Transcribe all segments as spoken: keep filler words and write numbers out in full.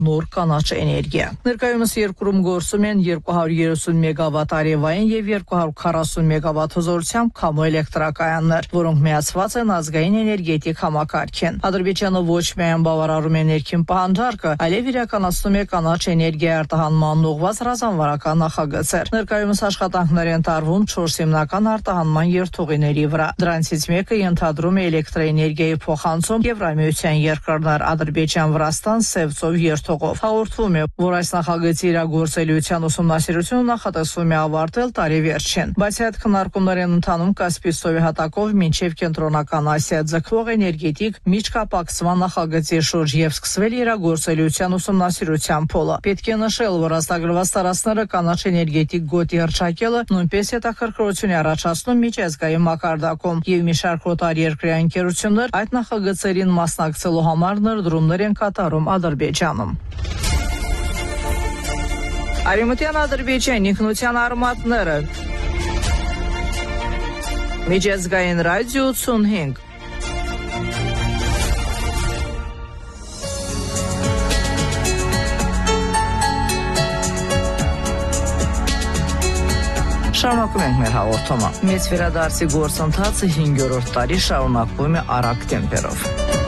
նոր կանաչ էներգիա։ Ներկայումս երկրում գործում են երկու հարյուր երեսուն մեգավատ արևային եւ երկու հարյուր քառասուն մեգավատ հզորությամբ քամու էլեկտրակայաններ, որոնք միացված են ազգային էներգետիկ համակարգին։ Ադրբեջանը ոչ միայն բավարարում է ներքին պահանջարկը, այլև իրականացնում է կանաչ էներգիա արտահանման ուղղված ռազմավարական նախագծեր։ Ներկայումս աշխատանքներ են տարվում չորս հիմնական արտահանման երթուղիների վրա։ Դրանցից մեկը ենթադրում է էլեկտրաէներգիայի փոխանցում Եվրամիության երկրներ Ադրբեջան, Վրաստան, Սևծով երթուղով։ Հաղորդվում է, որ այս նախագծի իրագործելիության ուսումնասիրությունը նախատեսվում է ավարտել տարի վերջին։ Բայց այդ քննարկումներ են ընթանում Կասպից ծովի հատակով մինչև Կենտրոնական Ասիա ձգվող էներգետիկ միջկապակցման նախագծի շուրջ եւ սկսվել իրագործելիության ուսումնասիրության փուլը։ Պետք է նշել, որ ազդագրված տարածքները կանաչ էներգետիկ գոտի հռչակելը նույնպես հետաքրքրություն է առաջացնում միջազգային մակարդակում եւ մի շարք օտարերկրյա ընկերություններ այդ նախագծերին մասնակցելու համար ներդրումներ են կատարում Ադրբեջանում։ Արևմտյան Ադրբեջան ինքնության արմատները Միջազգային ռադիո ութսունհինգ Շարունակում ենք մեր հաղորդումը։ Մեծ վերադարձի գործընթացը հինգերորդ տարի շարունակվում է արագ տեմպերով։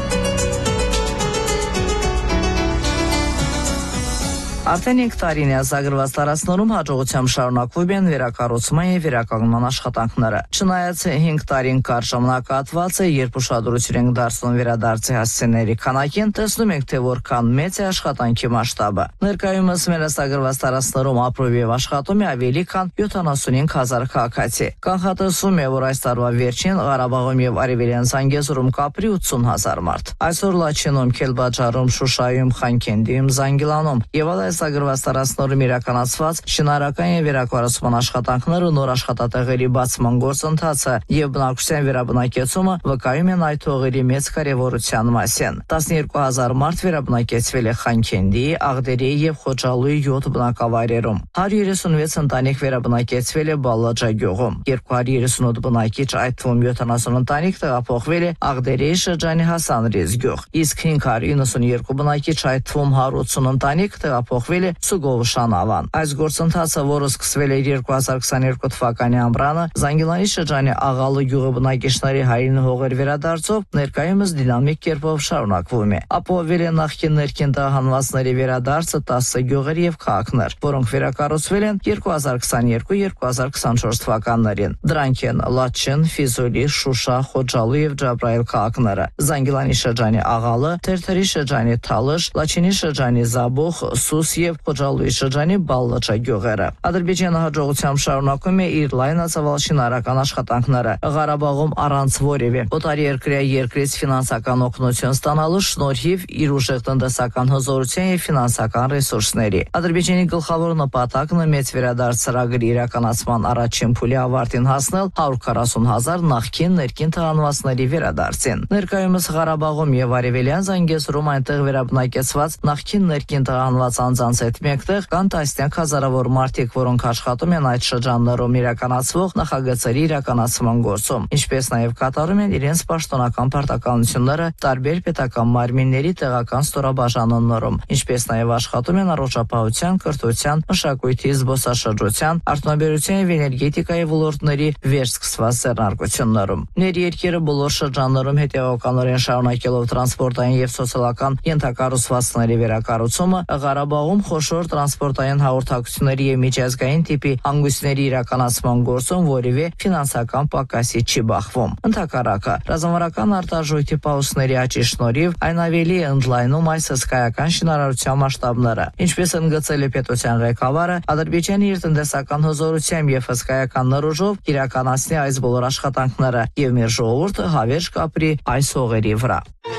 Արդեն յոթ տարին է ազդագրված տարածքներում հաջողությամբ շարունակվում են վերակառուցման եւ վերականգնման աշխատանքները։ Չնայած հինգ տարին կարճ ժամանակահատվածը, երբ ուշադրություն ենք դարձնում վերադարձի հասցեների քանակին, տեսնում ենք, թե որքան մեծ է աշխատանքի մասշտաբը։ Ներկայումս մեր ազդագրված տարածքներում ապրում եւ աշխատում է ավելի քան յոթանասունհինգ հազար քաղաքացի։ Կանխատեսվում է, որ այս տարվա վերջին Ղարաբաղում եւ Արևելյան Զանգեզուրում կապրի ութսուն հազար մարդ։ Այսօր Լաչինում, Քելբաջարում, Շուշայում, Խանքենդիում, Զանգիլանում եւ այլ ազդագրված տարածքներում իրականացված շինարարական եւ վերակառուցման աշխատանքները, նոր աշխատատեղերի բացման գործընթացը եւ բնակչության վերաբնակեցումը վկայում են այդ հողերի մեծ կարեւորության մասին։ տասնյոթ հազար մարդ վերաբնակեցվել է Խանքենդի, Աղդերի եւ Խոջալույի յոթ բնակավայրերում։ հարյուր երեսունվեց ընտանիք վերաբնակեցվել է Բալաջա գյուղում։ երկու հարյուր երեսունութ բնակիչ, այդ թվում յոթանասուն ընտանիք տեղափոխվել է Աղդերի շրջանի Հասան Ռիզ գյուղ։ Իսկ հինգ հարյուր իննսունյոթ բնակիչ, այդ թվում հարյուր ութսուն ընտանիք տեղափոխվել է Սուգովշան ավան։ Այս գործընթացը, որը սկսվել է երկու հազար քսաներկու թվականի ամռանը, Զանգիլանի շրջանի Աղալու գյուղի բնակիչների հայրենի հողեր վերադարձով ներկայումս դինամիկ կերպով շարունակվում է։ Ապահովել է նախկին ներքին տեղահանվածների վերադարձը տասը գյուղեր եւ քաղաքներ, որոնք վերակառուցվել են երկու հազար քսաներկու երկու հազար քսանչորս թվականներին։ Դրանք են Լաչին, Ֆիզուլի, Շուշա, Խոջալու եւ Ջաբրայել քաղաքները, Զանգիլանի շրջանի Աղալը, Թերթերի շրջանի Թալշ, Լաչինի շրջանի Զաբոխ, Սուս եւ Խոջալույի շրջանի Բալլաչա գյուղերը։ Ադրբեջանը հաջողությամբ շարունակում է իր լայնածավալ շինարարական աշխատանքները Ղարաբաղում առանց որևէ օտարերկրյա երկրից ֆինանսական օգնություն ստանալու շնորհիվ իր ուժեղ տնտեսական հզորության եւ ֆինանսական ռեսուրսների։ Ադրբեջանի գլխավոր նպատակն է մեծ վերադարձ ծրագրի իրականացման առաջին փուլի ավարտին հասնել հարյուր քառասուն հազար նախկին ներքին տեղահանվածների վերադարձին։ Ներկայումս Ղարաբաղում եւ Արևելյան Զանգեզուրում այնտեղ վերաբնակեցված նախկին ներքին տեղահանված անձանց հետ մեկտեղ կան տասնյակ հազարավոր մարդիկ, որոնք աշխատում են այդ շրջաններում իրականացվող նախագծերի իրականացման գործում, ինչպես նաև կատարում են իրենց պաշտոնական պարտականությունները տարբեր պետական մարմինների տեղական ստորաբաժանումներում, ինչպես նաև աշխատում են առողջապահության, կրթության, մշակույթի, զբոսաշրջության, արդյունաբերության եւ էներգետիկայի ոլորտների վերսկսված ձեռնարկություններում։ Մեր երկիրը բոլոր շրջաններում հետևականորեն շարունակելով տրանսպորտային եւ սոցիալական ենթակառուցվածքների վերակառուցումը, Ղարաբաղում խոշոր տրանսպորտային հաղորդակցությունների եւ միջազգային տիպի հանգույցների իրականացման գործում որևէ ֆինանսական պակասի չի բախվում։ Ընդհակառակը, ռազմավարական արտարժույթի պաուսների աճի շնորհիվ այն ավելի է ընդլայնում այս հսկայական շինարարության մասշտաբները։ Ինչպես ընդգծել է պետության ղեկավարը, Ադրբեջանը իր տնտեսական հզորությամբ եւ հսկայական նորոժով իրականացնի այս բոլոր աշխատանքները եւ մեր ժողովուրդը հավերժ կապրի այս հողերի վրա։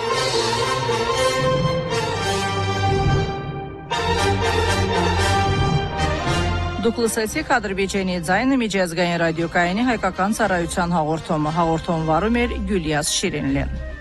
Դուք լսեցիք Ադրբեջանի ձայնը միջազգային ռադիոկայանի հայկական ծառայության հաղորդումը։ Հաղորդում վարում էր Գյուլիաս Շիրինլին։